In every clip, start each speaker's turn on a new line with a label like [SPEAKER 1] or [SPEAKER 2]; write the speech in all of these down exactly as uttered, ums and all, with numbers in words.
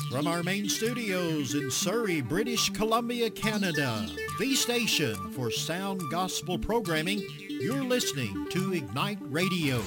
[SPEAKER 1] From our main studios in Surrey, British Columbia, Canada, the station for sound gospel programming, you're listening to Ignite Radio.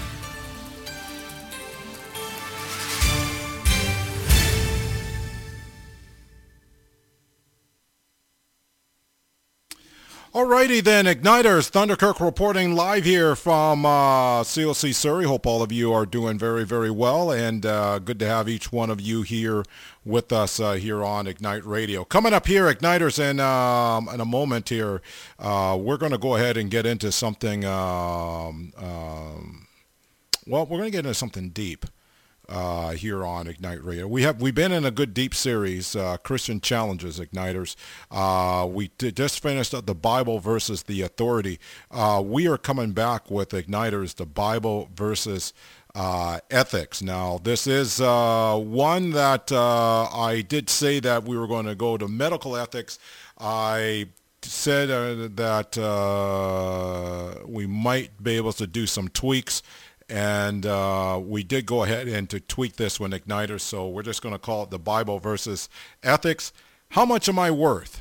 [SPEAKER 2] Alrighty then, Igniters, Thunderkirk reporting live here from uh, C O C Surrey. Hope all of you are doing very, very well, and uh, good to have each one of you here with us uh, here on Ignite Radio. Coming up here, Igniters, in, um, in a moment here, uh, we're going to go ahead and get into something, um, um, well, we're going to get into something deep. Uh, here on Ignite Radio. We have, we've been in a good deep series, uh, Christian Challenges, Igniters. Uh, we did, just finished up the Bible versus the authority. Uh, we are coming back with Igniters, the Bible versus uh, ethics. Now, this is uh, one that uh, I did say that we were going to go to medical ethics. I said uh, that uh, we might be able to do some tweaks. And uh, we did go ahead and to tweak this one, Igniters, so we're just going to call it the Bible versus ethics. How much am I worth?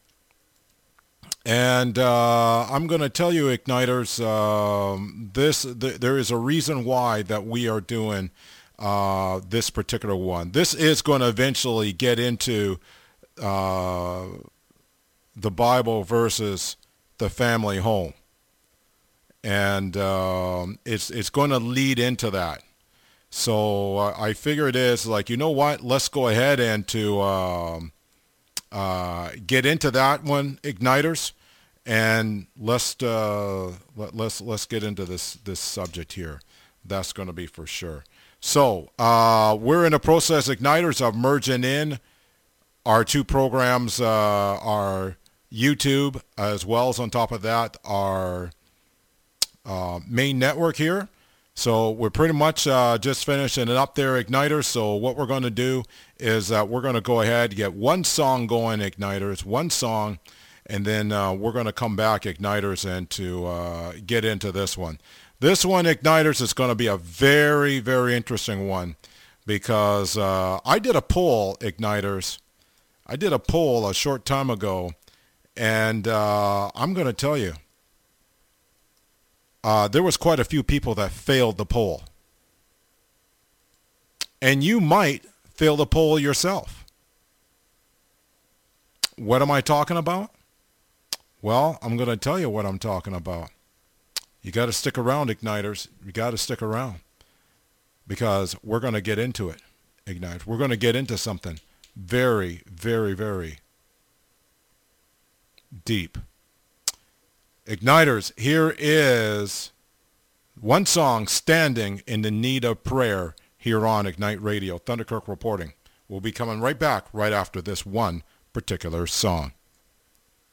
[SPEAKER 2] And uh, I'm going to tell you, Igniters, um, this th- there is a reason why that we are doing uh, this particular one. This is going to eventually get into uh, the Bible versus the family home. And um, it's it's going to lead into that. So uh, I figure it is like, you know what, let's go ahead and to um, uh, get into that one, Igniters, and let's uh, let, let's let's get into this this subject here. That's going to be for sure. So uh, we're in the process, Igniters, of merging in our two programs, uh, our YouTube, as well as on top of that, our Uh, main network here. So we're pretty much uh, just finishing it up there, Igniters. So what we're going to do is that uh, we're going to go ahead and get one song going, Igniters, one song, and then uh, we're going to come back, Igniters, and to uh, get into this one. This one, Igniters, is going to be a very, very interesting one because uh, I did a poll, Igniters. I did a poll a short time ago, and uh, I'm going to tell you, Uh, there was quite a few people that failed the poll. And you might fail the poll yourself. What am I talking about? Well, I'm going to tell you what I'm talking about. You got to stick around, Igniters. You got to stick around. Because we're going to get into it, Igniters. We're going to get into something very, very, very deep. Igniters, here is one song, Standing in the Need of Prayer, here on Ignite Radio. Thunderkirk reporting. We'll be coming right back right after this one particular song.